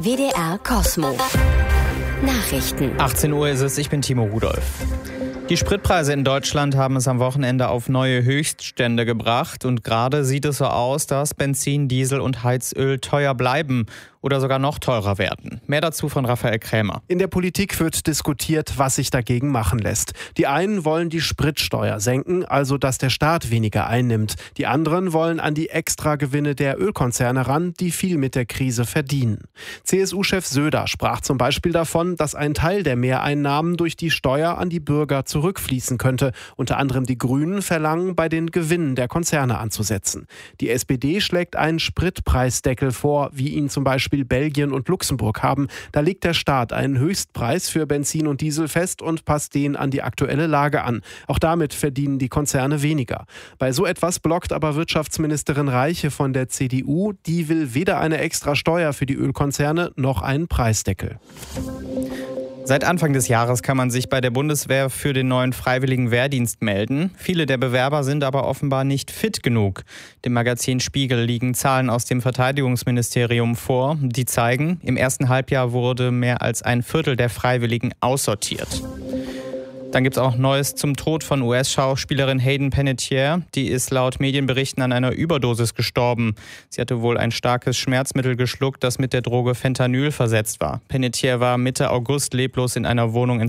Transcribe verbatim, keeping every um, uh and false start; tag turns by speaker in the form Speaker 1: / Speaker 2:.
Speaker 1: W D R Kosmo. Nachrichten.
Speaker 2: achtzehn Uhr ist es, ich bin Timo Rudolph. Die Spritpreise in Deutschland haben es am Wochenende auf neue Höchststände gebracht und gerade sieht es so aus, dass Benzin, Diesel und Heizöl teuer bleiben oder sogar noch teurer werden. Mehr dazu von Raphael Krämer.
Speaker 3: In der Politik wird diskutiert, was sich dagegen machen lässt. Die einen wollen die Spritsteuer senken, also dass der Staat weniger einnimmt. Die anderen wollen an die Extragewinne der Ölkonzerne ran, die viel mit der Krise verdienen. C S U-Chef Söder sprach zum Beispiel davon, dass ein Teil der Mehreinnahmen durch die Steuer an die Bürger zurückfließen könnte. Unter anderem die Grünen verlangen, bei den Gewinnen der Konzerne anzusetzen. Die S P D schlägt einen Spritpreisdeckel vor, wie ihn zum Beispiel Belgien und Luxemburg haben. Da legt der Staat einen Höchstpreis für Benzin und Diesel fest und passt den an die aktuelle Lage an. Auch damit verdienen die Konzerne weniger. Bei so etwas blockt aber Wirtschaftsministerin Reiche von der C D U. Die will weder eine extra Steuer für die Ölkonzerne noch einen Preisdeckel.
Speaker 2: Seit Anfang des Jahres kann man sich bei der Bundeswehr für den neuen freiwilligen Wehrdienst melden. Viele der Bewerber sind aber offenbar nicht fit genug. Dem Magazin Spiegel liegen Zahlen aus dem Verteidigungsministerium vor, die zeigen, im ersten Halbjahr wurde mehr als ein Viertel der Freiwilligen aussortiert. Dann gibt es auch Neues zum Tod von U S-Schauspielerin Hayden Panettiere. Die ist laut Medienberichten an einer Überdosis gestorben. Sie hatte wohl ein starkes Schmerzmittel geschluckt, das mit der Droge Fentanyl versetzt war. Panettiere war Mitte August leblos in einer Wohnung in